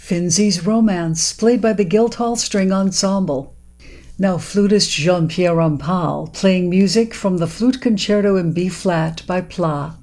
Finzi's Romance, played by the Guildhall String Ensemble. Now flutist Jean-Pierre Rampal playing music from the Flute Concerto in B-flat by Pla.